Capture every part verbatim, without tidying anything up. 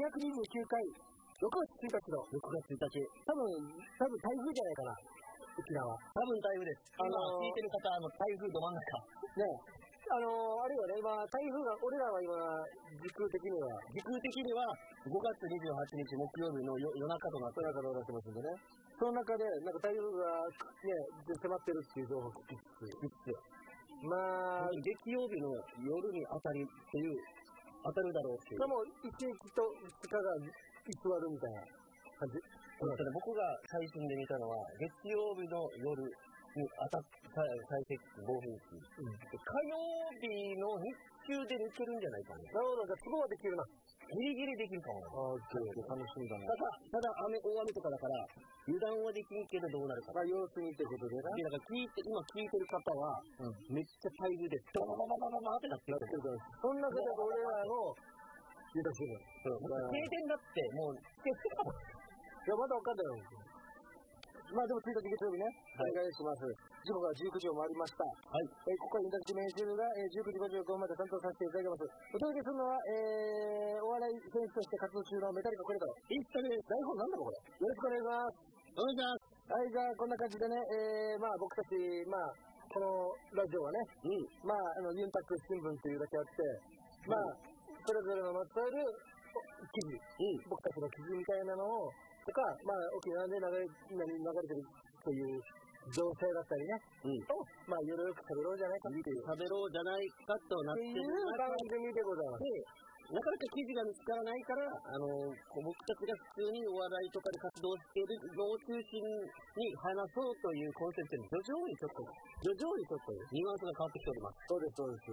にひゃくにじゅうきゅうかい、ろくがつついたちの、 ろくがつついたち、 多分、多分台風じゃないかな、沖縄。 多分台風です。あのー、聞いてる方は台風ど真ん中。 ねあのー、あるいはね、今、台風が、俺らは今、時空的には、 時空的にはごがつにじゅうはちにち木曜日の夜中となって夜中となってますんでね。その中で、なんか台風がね、迫ってるっていう情報を聞きつつ、まあ、 月曜日の夜に当たりっていう、当たるだろうっていう。 でも、いちにちとふつかが居座るみたいな感じ。 僕が最新で見たのは、月曜日の夜に当たった最接近暴風域、うん、火曜日の日中で抜けるんじゃないかな。 なるほど、じゃあ都合はできるな。 ギリギリできるかもな。 ああ、楽しみだな。 ただ、ただ雨、大雨とかだから、油断はできんけどどうなるか。 まあ、様子見ってことでな。 だから聞いて、今聞いてる方は、うん、めっちゃ台風で、ドババババババってなってる。 そんな方が俺らの、言うたしる。 停電だって、もう、 いや、まだわかんないよ。まあでもついたち月曜日ね、はい、お願いします。時刻はじゅうくじを回りました。 はい。 えー、ここはインタクシメンシルが、えー、じゅうくじごじゅうごふんまで担当させていただきます。お届けするのは、えー、お笑い選手として活動中のメタリカコレド。 インスタで台本なんだこれ。 よろしくお願いします。 お願いします。 はい、じゃあこんな感じでね、えー、まあ僕たち、まあ、このラジオはね、うん、まあ、あの、ユンタク新聞というだけあって、まあ、それぞれのまつわる記事、うん、僕たちの記事みたいなのを、とか、まあ、沖縄で流れ、流れてるという情勢だったりね、うん、と、まあ、ゆるく喋ろうじゃないかっていう。 喋ろうじゃないかとなっている番組でございます。 なかなか記事が見つからないから、あの、僕たちが普通にお笑いとかで活動しているのを中心に話そうというコンセプトに徐々にちょっと、徐々にちょっとニュアンスが変わってきております。 そうです、そうです。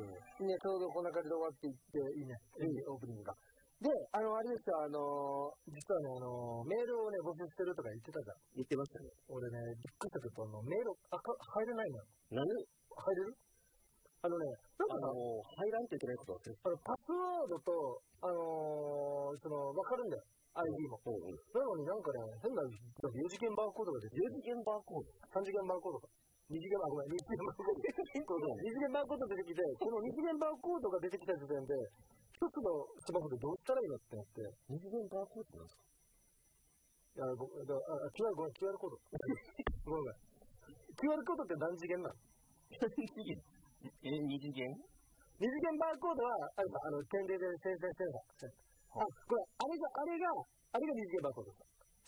ね、ちょうどこんな感じで終わっていっていいね、うん、オープニングが。で、あの、あれですよ、あの、実はね、あの、メールをね、募集してるとか言ってたじゃん。 言ってましたね。 俺ね、びっくりしたけど、あの、メール、あか、入れないのよ。 何？ 入れる？あのね、なんかあの、入らんといけないことはあの、パスワードと、あのー、その、わかるんだよ。アイディー も。うんうん、なのになんかね、変な、よ次元バーコードが出てる。よ次元バーコード ? さん 次元バーコードか。に次元、あ、ごめん、に次元バーコード。に次元バーコード出てきて、このに次元バーコードが出てきた時点で、一つのスマホでどうしたらいいのってなって。 に次元バーコードなんですか？いや、ごめん、だあ、キューアール、ごめん、キューアール コード。ごめんごめん。キューアール コードって何次元なの？ 何次元え、に次元？ 二次元バーコードは、あれか、あの、点で線線線が。あ、これ、あれが、あれが、あれが二次元バーコードです。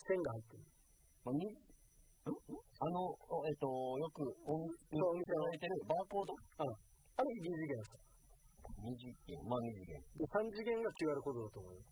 線が入ってる。 まあ、に、あの、えっと、よくお店を見せられてるバーコード？ ああれ二次元ですか？ 二次元、まあ二次元。 で、三次元が キューアール コードだと思うよ。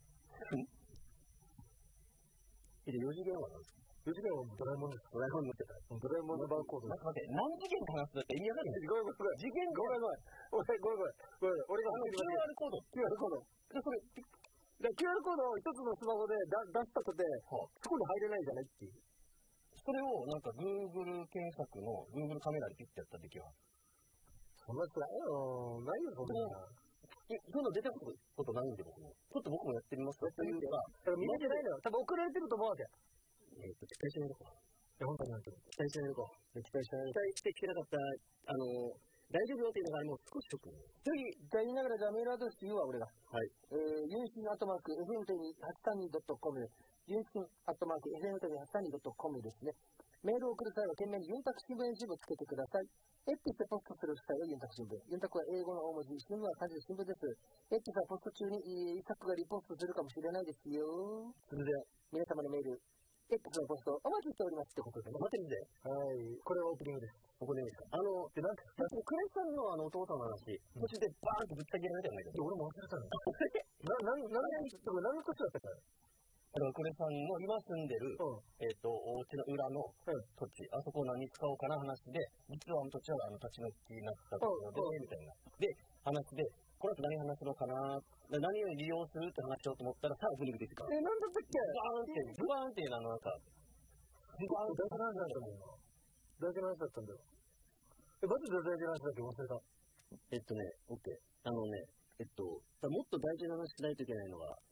え、で、四次元は何ですか？ 四次元はドラえもんです。 ドラえもん乗ってた。 ドラえもんのバーコード。 なんか待って、何次元って話だって意味わかんない。 ごめんごめんごめん。次元ごめんごめん。俺、ごめんごめん。ごめん。俺があの、キューアール コード。 キューアール コード。で、それ、キューアール コードを一つのスマホで出したとて、そこに入れないじゃないっていう。 それを、なんか、Google 検索の Google カメラでピッてやったらできるわ。 そんなつらいよ。ないよ、そんな。 え、そういうの出てくることないんで、僕も。ちょっと僕もやってみますか？ というか、見れてないのよ。多分送られてると思うわけ。 えっと、期待してみるか。 いや、本当に本当に。 期待してみるか。期待してみる。期待してきてなかった、あの、大丈夫よっていうのがもう少しショック。 次、じゃあ言いながら、じゃあメールアドレス言うわ、俺が。 はい。 えー、ユンシンアットマーク、エフエム はちさんに ドットコム。ユンシンアットマーク、エフエム はちさんに ドットコム ですね。メールを送る際は、懸命にユンタク新聞支部をつけてください。エックスでポストする際はユンタク新聞。ユンタクは英語の大文字、新聞は漢字で新聞です。エックスはポスト中に、イサクがリポストするかもしれないですよ。それで、皆様のメール、X のポストお待ちしておりますってことでね。 待ってみて。 はい。これはオープニングです。 オープニングですか。あの、で、なんか、クレイさんのあのお父さんの話、途中でバーンとぶった切られたよね。 俺も忘れたの。な、な、な、な、何の年だったかあの、クレさんの今住んでる、うん、えっ、ー、と、お家の裏の土地、うん、あそこを何に使おうかな話で、実はあの土地はあの立ち退きになったところで、うん、みたいな。で、話で、この後何話すのかな、何を利用するって話しようと思ったら、さあ、グニグニ出てきた。 え、なんだったっけ？ バーンって、バーンって、あの、なんか、 バーンって大事な話だったもんな。大事な話だったんだよ。え、マジで大事な話だって忘れた。 えっとね、オッケー。あのね、えっと、もっと大事な話しないといけないのは、